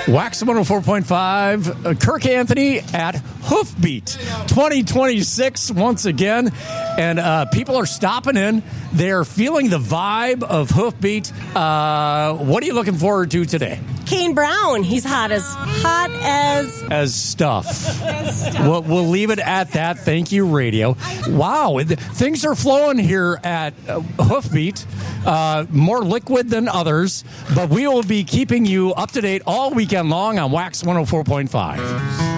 Wax 104.5, Kirk Anthony at Hoofbeat 2026 once again. And people are stopping in. They're feeling the vibe of Hoofbeat. What are you looking forward to today? Kane Brown. He's hot as stuff. We'll leave it at that. Thank you, radio. Wow, things are flowing here at Hoofbeat. More liquid than others, but we will be keeping you up to date all weekend long on Wax 104.5.